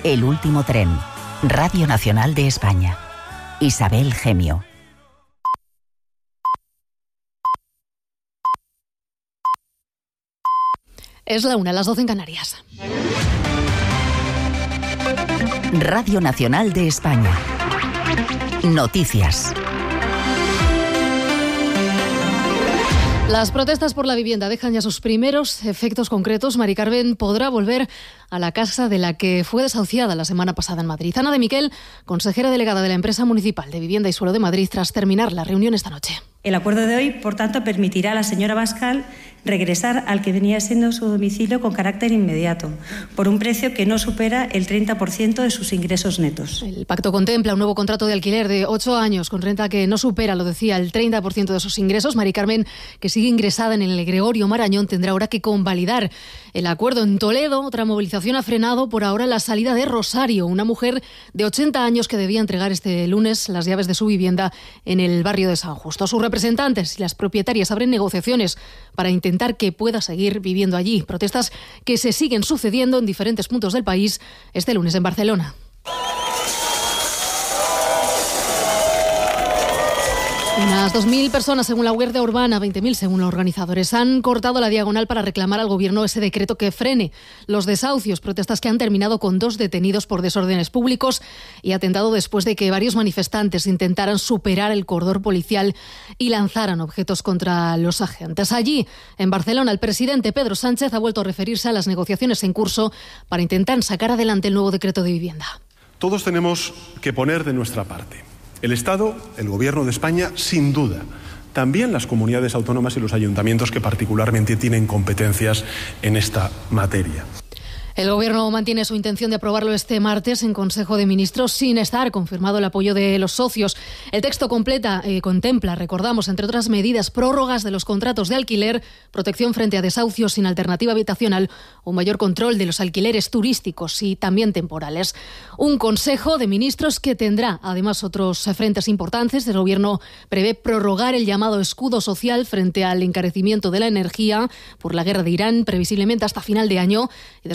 El último tren. Radio Nacional de España. Isabel Gemio. Es la 1, las 12 en Canarias. Radio Nacional de España. Noticias. Las protestas por la vivienda dejan ya sus primeros efectos concretos. Mari Carmen podrá volver a la casa de la que fue desahuciada la semana pasada en Madrid. Ana de Miquel, consejera delegada de la Empresa Municipal de Vivienda y Suelo de Madrid, tras terminar la reunión esta noche. El acuerdo de hoy, por tanto, permitirá a la señora Bascal regresar al que venía siendo su domicilio con carácter inmediato, por un precio que no supera el 30% de sus ingresos netos. El pacto contempla un nuevo contrato de alquiler de 8 años con renta que no supera, lo decía, el 30% de sus ingresos. Mari Carmen, que sigue ingresada en el Gregorio Marañón, tendrá ahora que convalidar el acuerdo. En Toledo, otra movilización ha frenado por ahora la salida de Rosario, una mujer de 80 años que debía entregar este lunes las llaves de su vivienda en el barrio de San Justo. Sus representantes y las propietarias abren negociaciones para intentar que pueda seguir viviendo allí. Protestas que se siguen sucediendo en diferentes puntos del país este lunes en Barcelona. Unas 2.000 personas, según la Guardia Urbana, 20.000 según los organizadores, han cortado la diagonal para reclamar al gobierno ese decreto que frene los desahucios. Protestas que han terminado con 2 detenidos por desórdenes públicos y atentado después de que varios manifestantes intentaran superar el cordón policial y lanzaran objetos contra los agentes. Allí, en Barcelona, el presidente Pedro Sánchez ha vuelto a referirse a las negociaciones en curso para intentar sacar adelante el nuevo decreto de vivienda. Todos tenemos que poner de nuestra parte. El Estado, el Gobierno de España, sin duda. También las comunidades autónomas y los ayuntamientos que particularmente tienen competencias en esta materia. El Gobierno mantiene su intención de aprobarlo este martes en Consejo de Ministros sin estar confirmado el apoyo de los socios. El texto contempla, recordamos, entre otras medidas, prórrogas de los contratos de alquiler, protección frente a desahucios sin alternativa habitacional o mayor control de los alquileres turísticos y también temporales. Un Consejo de Ministros que tendrá además otros frentes importantes. El Gobierno prevé prorrogar el llamado escudo social frente al encarecimiento de la energía por la guerra de Irán, previsiblemente hasta final de año.